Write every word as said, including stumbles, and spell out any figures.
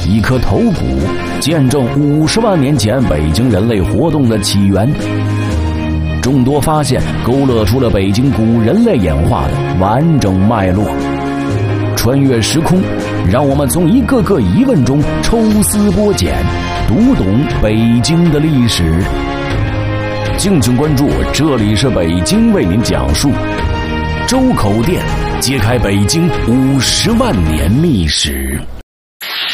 一颗头骨，见证五十万年前北京人类活动的起源。众多发现勾勒出了北京古人类演化的完整脉络。穿越时空，让我们从一个个疑问中抽丝剥茧，读懂北京的历史。敬请关注，这里是北京为您讲述，周口店揭开北京五十万年秘史。